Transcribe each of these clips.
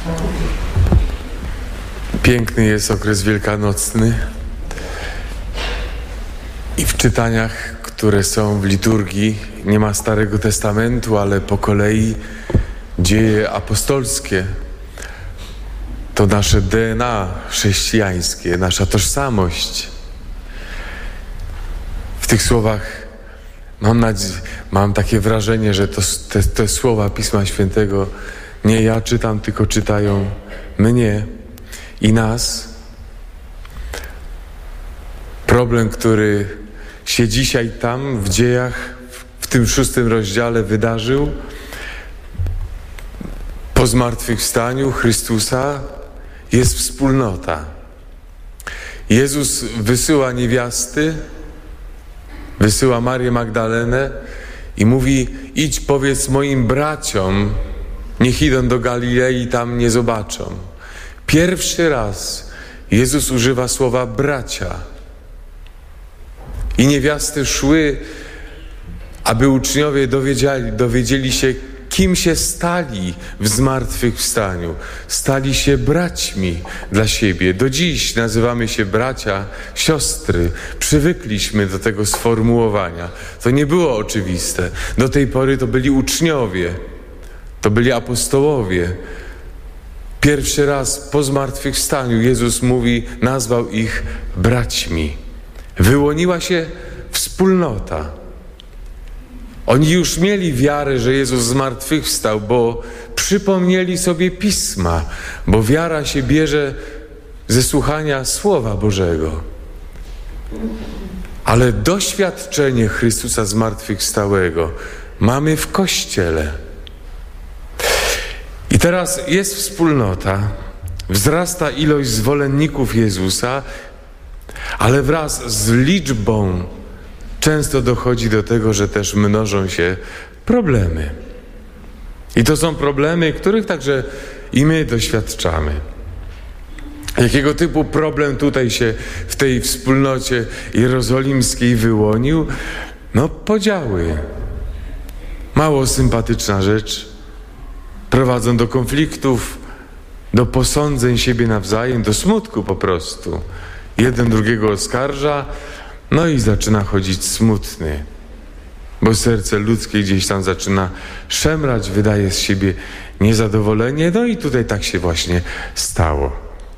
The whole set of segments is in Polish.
Piękny jest okres wielkanocny i w czytaniach, które są w liturgii, nie ma Starego Testamentu, ale po kolei dzieje apostolskie. To nasze DNA chrześcijańskie, nasza tożsamość. W tych słowach mam takie wrażenie, że te słowa Pisma Świętego nie ja czytam, tylko czytają mnie i nas. Problem, który się dzisiaj tam w dziejach, w tym 6 rozdziale wydarzył, po zmartwychwstaniu Chrystusa jest wspólnota. Jezus wysyła niewiasty, wysyła Marię Magdalenę i mówi: idź, powiedz moim braciom, niech idą do Galilei i tam nie zobaczą. Pierwszy raz Jezus używa słowa bracia. I niewiasty szły, aby uczniowie dowiedzieli się, kim się stali w zmartwychwstaniu. Stali się braćmi dla siebie. Do dziś nazywamy się bracia, siostry. Przywykliśmy do tego sformułowania. To nie było oczywiste. Do tej pory to byli uczniowie. To byli apostołowie. Pierwszy raz po zmartwychwstaniu Jezus nazwał ich braćmi. Wyłoniła się wspólnota. Oni już mieli wiarę, że Jezus zmartwychwstał, bo przypomnieli sobie Pisma, bo wiara się bierze ze słuchania Słowa Bożego. Ale doświadczenie Chrystusa zmartwychwstałego mamy w Kościele. I teraz jest wspólnota, wzrasta ilość zwolenników Jezusa, ale wraz z liczbą często dochodzi do tego, że też mnożą się problemy. I to są problemy, których także i my doświadczamy. Jakiego typu problem tutaj się w tej wspólnocie jerozolimskiej wyłonił? Podziały. Mało sympatyczna rzecz. Prowadzą do konfliktów, do posądzeń siebie nawzajem, do smutku po prostu. Jeden drugiego oskarża, i zaczyna chodzić smutny, bo serce ludzkie gdzieś tam zaczyna szemrać, wydaje z siebie niezadowolenie. I tutaj tak się właśnie stało.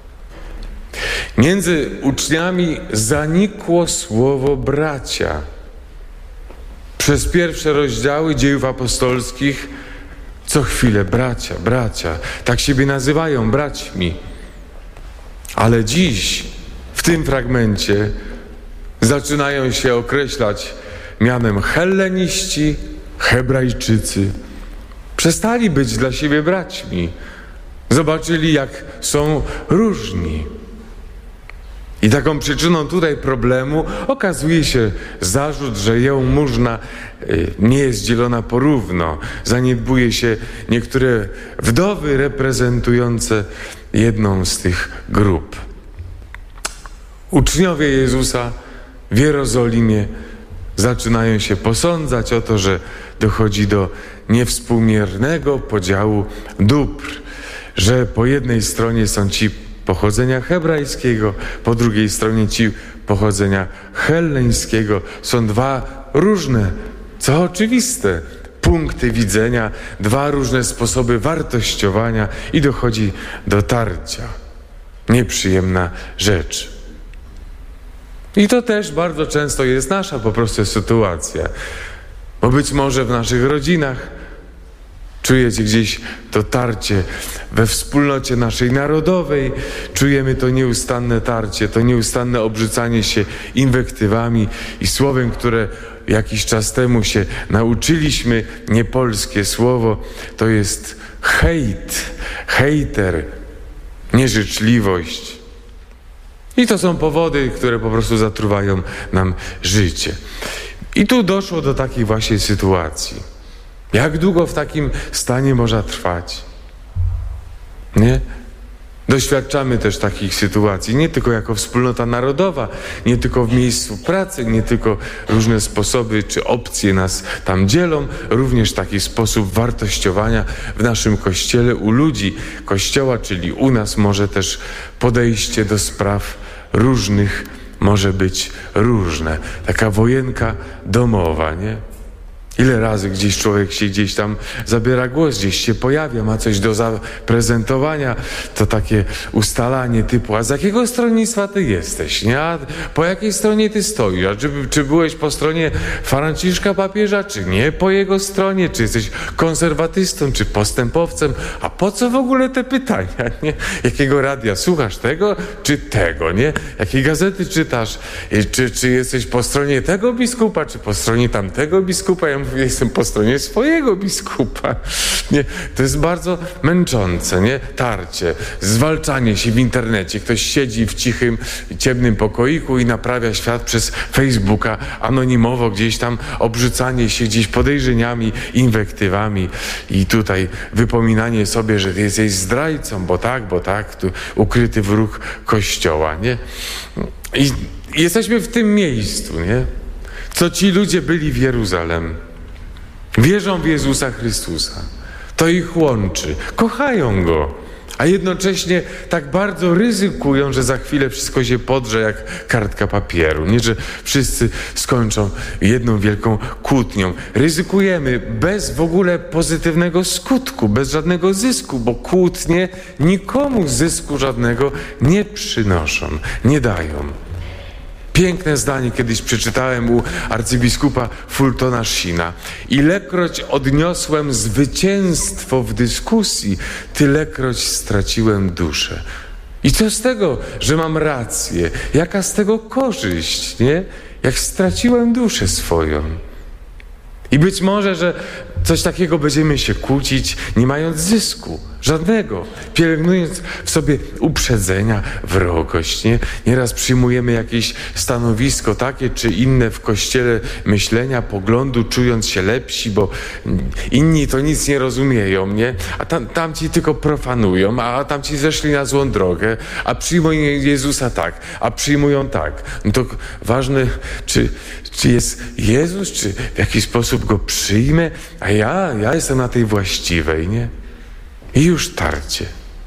Między uczniami zanikło słowo bracia. Przez pierwsze rozdziały dziejów apostolskich co chwilę bracia, tak siebie nazywają, braćmi. Ale dziś, w tym fragmencie, zaczynają się określać mianem helleniści, Hebrajczycy. Przestali być dla siebie braćmi. Zobaczyli, jak są różni. I taką przyczyną tutaj problemu okazuje się zarzut, że jałmużna nie jest dzielona porówno. Zaniedbuje się niektóre wdowy reprezentujące jedną z tych grup. Uczniowie Jezusa w Jerozolimie zaczynają się posądzać o to, że dochodzi do niewspółmiernego podziału dóbr, że po jednej stronie są ci pochodzenia hebrajskiego, po drugiej stronie ci pochodzenia helleńskiego. Są dwa różne, co oczywiste, punkty widzenia, dwa różne sposoby wartościowania i dochodzi do tarcia. Nieprzyjemna rzecz. I to też bardzo często jest nasza po prostu sytuacja. Bo być może w naszych rodzinach czujecie gdzieś to tarcie we wspólnocie naszej narodowej. Czujemy to nieustanne tarcie, to nieustanne obrzucanie się inwektywami i słowem, które jakiś czas temu się nauczyliśmy, niepolskie słowo, to jest hejter, nieżyczliwość. I to są powody, które po prostu zatruwają nam życie. I tu doszło do takiej właśnie sytuacji. Jak długo w takim stanie można trwać? Nie? Doświadczamy też takich sytuacji, nie tylko jako wspólnota narodowa, nie tylko w miejscu pracy, nie tylko różne sposoby czy opcje nas tam dzielą, również taki sposób wartościowania w naszym Kościele u ludzi Kościoła, czyli u nas może też podejście do spraw różnych może być różne. Taka wojenka domowa, nie? Ile razy gdzieś człowiek się gdzieś tam zabiera głos, gdzieś się pojawia, ma coś do zaprezentowania, to takie ustalanie typu, a z jakiego stronnictwa ty jesteś, nie? A po jakiej stronie ty stoisz? A czy byłeś po stronie Franciszka papieża, czy nie po jego stronie? Czy jesteś konserwatystą, czy postępowcem? A po co w ogóle te pytania, nie? Jakiego radia słuchasz, tego czy tego, nie? Jakiej gazety czytasz? Czy jesteś po stronie tego biskupa, czy po stronie tamtego biskupa? Ja mówię, jestem po stronie swojego biskupa. Nie, to jest bardzo męczące, nie? Tarcie, zwalczanie się w internecie. Ktoś siedzi w cichym, ciemnym pokoiku i naprawia świat przez Facebooka anonimowo, gdzieś tam obrzucanie się gdzieś podejrzeniami, inwektywami i tutaj wypominanie sobie, że ty jesteś zdrajcą, bo tak, tu ukryty wróg Kościoła, nie? I jesteśmy w tym miejscu, nie? Co ci ludzie byli w Jeruzalem. Wierzą w Jezusa Chrystusa. To ich łączy. Kochają Go. A jednocześnie tak bardzo ryzykują, że za chwilę wszystko się podrze jak kartka papieru. Nie, że wszyscy skończą jedną wielką kłótnią. Ryzykujemy bez w ogóle pozytywnego skutku, bez żadnego zysku, bo kłótnie nikomu zysku żadnego nie przynoszą, nie dają. Piękne zdanie kiedyś przeczytałem u arcybiskupa Fultona Sheena. Ilekroć odniosłem zwycięstwo w dyskusji, tylekroć straciłem duszę. I co z tego, że mam rację? Jaka z tego korzyść, nie? Jak straciłem duszę swoją. I być może, że coś takiego będziemy się kłócić, nie mając zysku, żadnego, pielęgnując w sobie uprzedzenia, wrogość, nie? Nieraz przyjmujemy jakieś stanowisko takie czy inne w Kościele myślenia, poglądu, czując się lepsi, bo inni to nic nie rozumieją, nie? A tamci tylko profanują, a tamci zeszli na złą drogę, a przyjmują Jezusa tak, a przyjmują tak. No to ważne, czy jest Jezus, czy w jakiś sposób Go przyjmę, a ja jestem na tej właściwej, nie? I już tarcie.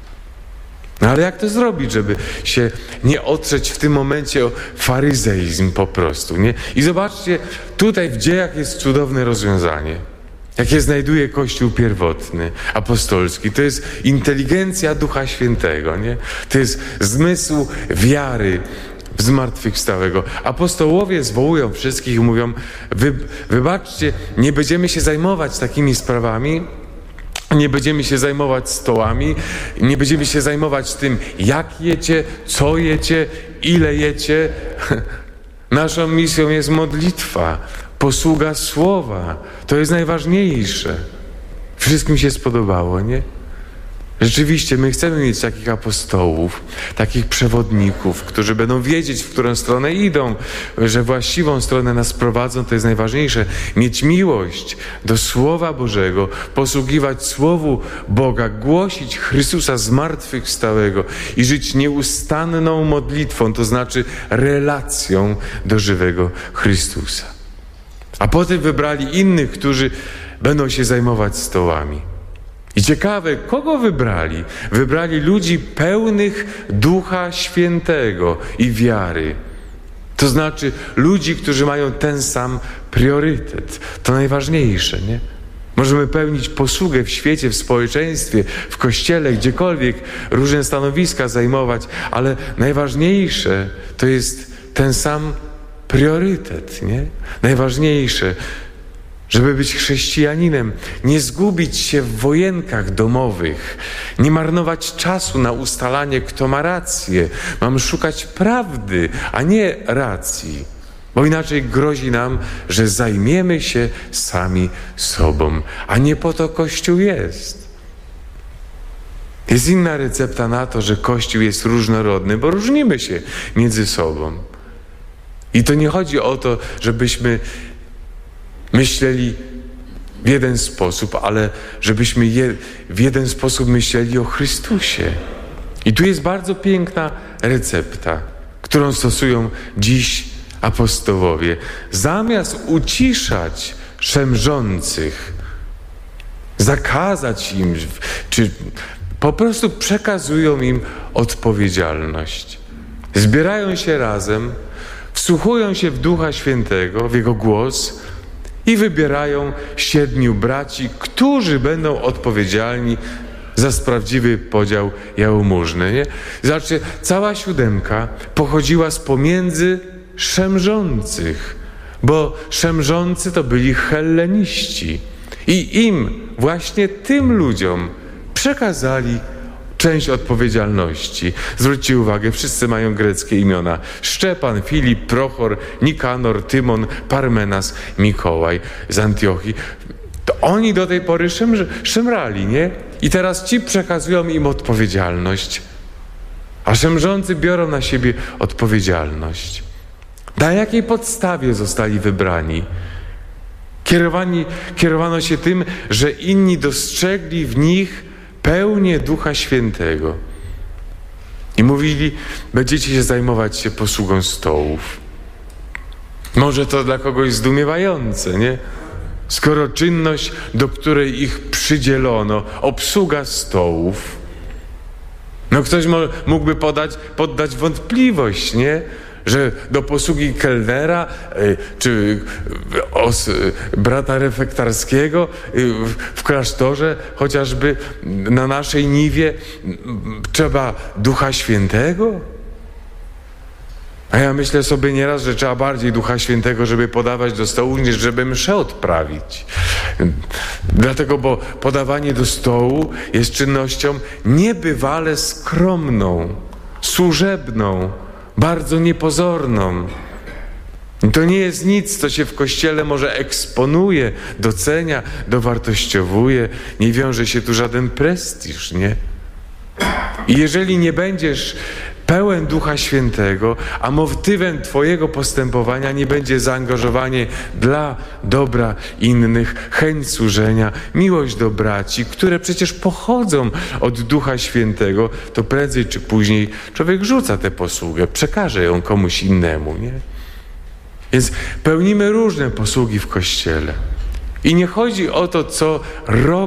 No ale jak to zrobić, żeby się nie otrzeć w tym momencie o faryzeizm po prostu, nie? I zobaczcie, tutaj w dziejach jest cudowne rozwiązanie. Jakie znajduje Kościół pierwotny, apostolski. To jest inteligencja Ducha Świętego, nie? To jest zmysł wiary w zmartwychwstałego. Apostołowie zwołują wszystkich i mówią, wybaczcie, nie będziemy się zajmować takimi sprawami, nie będziemy się zajmować stołami, nie będziemy się zajmować tym, jak jecie, co jecie, ile jecie. Naszą misją jest modlitwa, posługa słowa. To jest najważniejsze. Wszystkim się spodobało, nie? Rzeczywiście, my chcemy mieć takich apostołów, takich przewodników, którzy będą wiedzieć, w którą stronę idą, że właściwą stronę nas prowadzą, to jest najważniejsze. Mieć miłość do Słowa Bożego, posługiwać Słowu Boga, głosić Chrystusa zmartwychwstałego i żyć nieustanną modlitwą, to znaczy relacją do żywego Chrystusa. A potem wybrali innych, którzy będą się zajmować stołami. I ciekawe, kogo wybrali? Wybrali ludzi pełnych Ducha Świętego i wiary. To znaczy ludzi, którzy mają ten sam priorytet. To najważniejsze, nie? Możemy pełnić posługę w świecie, w społeczeństwie, w kościele, gdziekolwiek, różne stanowiska zajmować, ale najważniejsze to jest ten sam priorytet, nie? Najważniejsze, żeby być chrześcijaninem, nie zgubić się w wojenkach domowych, nie marnować czasu na ustalanie, kto ma rację. Mam szukać prawdy, a nie racji, bo inaczej grozi nam, że zajmiemy się sami sobą, a nie po to Kościół jest. Jest inna recepta na to, że Kościół jest różnorodny, bo różnimy się między sobą. I to nie chodzi o to, żebyśmy myśleli w jeden sposób, ale żebyśmy w jeden sposób myśleli o Chrystusie. I tu jest bardzo piękna recepta, którą stosują dziś apostołowie. Zamiast uciszać szemrzących, zakazać im, czy po prostu przekazują im odpowiedzialność. Zbierają się razem, wsłuchują się w Ducha Świętego, w Jego głos i wybierają 7 braci, którzy będą odpowiedzialni za prawdziwy podział jałmużny. Nie? Zobaczcie, cała 7 pochodziła z pomiędzy szemrzących, bo szemrzący to byli helleniści. I im, właśnie tym ludziom, przekazali część odpowiedzialności. Zwróćcie uwagę, wszyscy mają greckie imiona. Szczepan, Filip, Prochor, Nikanor, Tymon, Parmenas, Mikołaj z Antiochii. To oni do tej pory szemrali, nie? I teraz ci przekazują im odpowiedzialność, a szemrzący biorą na siebie odpowiedzialność. Na jakiej podstawie zostali wybrani? Kierowano się tym, że inni dostrzegli w nich pełnię Ducha Świętego i mówili: będziecie się zajmować posługą stołów. Może to dla kogoś zdumiewające, nie? Skoro czynność, do której ich przydzielono, obsługa stołów, no ktoś mógłby poddać wątpliwość, nie? Że do posługi kelnera czy brata refektarskiego w klasztorze, chociażby na naszej niwie, trzeba Ducha Świętego? A ja myślę sobie nieraz, że trzeba bardziej Ducha Świętego, żeby podawać do stołu, niż żeby mszę odprawić. Dlatego, bo podawanie do stołu jest czynnością niebywale skromną, służebną, bardzo niepozorną. To nie jest nic, co się w Kościele może eksponuje, docenia, dowartościowuje. Nie wiąże się tu żaden prestiż, nie? I jeżeli nie będziesz pełen Ducha Świętego, a motywem twojego postępowania nie będzie zaangażowanie dla dobra innych, chęć służenia, miłość do braci, które przecież pochodzą od Ducha Świętego, to prędzej czy później człowiek rzuca tę posługę, przekaże ją komuś innemu, nie? Więc pełnimy różne posługi w Kościele. I nie chodzi o to, co robi